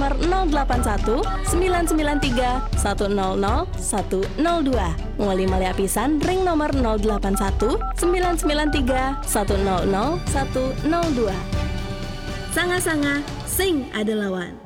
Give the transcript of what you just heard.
nomor 081 993 100 102. Ngoli Malia pisan ring nomor 081 993 100 102. Sanga-sanga sing ada lawan.